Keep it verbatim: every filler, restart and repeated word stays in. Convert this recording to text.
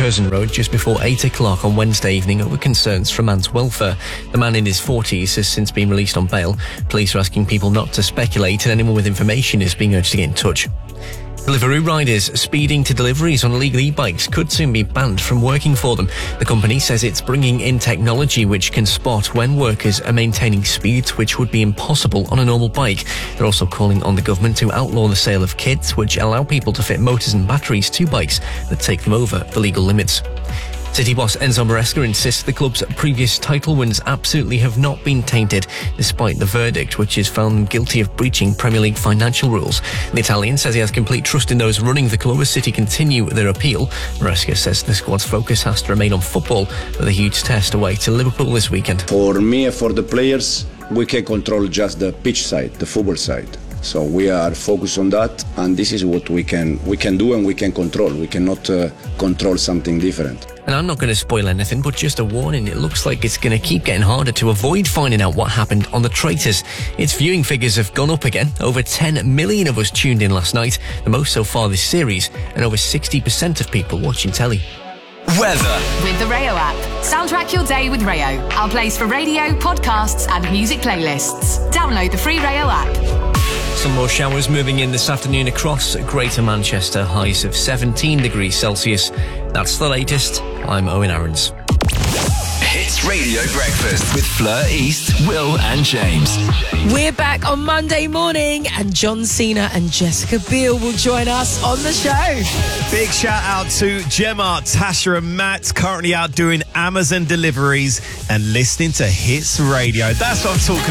Curzon Road just before eight o'clock on Wednesday evening over concerns for a man's welfare. The man in his forties has since been released on bail. Police are asking people not to speculate, and anyone with information is being urged to get in touch. Deliveroo riders speeding to deliveries on illegal e-bikes could soon be banned from working for them. The company says it's bringing in technology which can spot when workers are maintaining speeds which would be impossible on a normal bike. They're also calling on the government to outlaw the sale of kits which allow people to fit motors and batteries to bikes that take them over the legal limits. City boss Enzo Maresca insists the club's previous title wins absolutely have not been tainted, despite the verdict, which has found them guilty of breaching Premier League financial rules. The Italian says he has complete trust in those running the club as City continue their appeal. Maresca says the squad's focus has to remain on football, with a huge test away to Liverpool this weekend. For me and for the players, we can control just the pitch side, the football side. So we are focused on that, and this is what we can we can do and we can control. We cannot uh, control something different. And I'm not going to spoil anything, but just a warning, it looks like it's going to keep getting harder to avoid finding out what happened on The Traitors. Its viewing figures have gone up again. Over ten million of us tuned in last night, the most so far this series, and over sixty percent of people watching telly. Weather. With the Rayo app. Soundtrack your day with Rayo. Our place for radio, podcasts and music playlists. Download the free Rayo app. Some more showers moving in this afternoon across Greater Manchester, highs of seventeen degrees Celsius. That's the latest. I'm Owen Aarons. Hits Radio Breakfast with Fleur East, Will and James. We're back on Monday morning and John Cena and Jessica Biel will join us on the show. Big shout out to Gemma, Tasha and Matt, currently out doing Amazon deliveries and listening to Hits Radio. That's what I'm talking about.